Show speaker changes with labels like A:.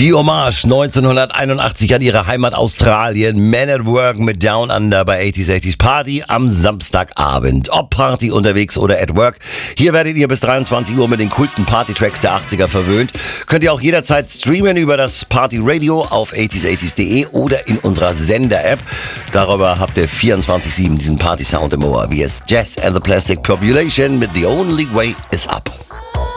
A: Die Hommage 1981 an ihre Heimat Australien. Men at Work mit Down Under bei 80s Party am Samstagabend. Ob Party unterwegs oder at Work. Hier werdet ihr bis 23 Uhr mit den coolsten Party-Tracks der 80er verwöhnt. Könnt ihr auch jederzeit streamen über das Party Radio auf 80s80s.de oder in unserer Sender-App. Darüber habt ihr 24/7 diesen Party-Sound im Ohr. Wie es Jazz and the Plastic Population mit The Only Way Is Up.